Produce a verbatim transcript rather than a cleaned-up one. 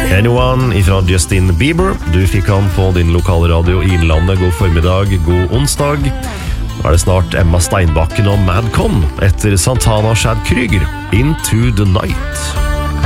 Anyone ifra Justin Bieber. Du fikk han på din lokale radio i Innlandet. God formiddag, god onsdag. Nå er det snart Emma Steinbakken og Madcon etter Santana Shad Krüger, Into the Night.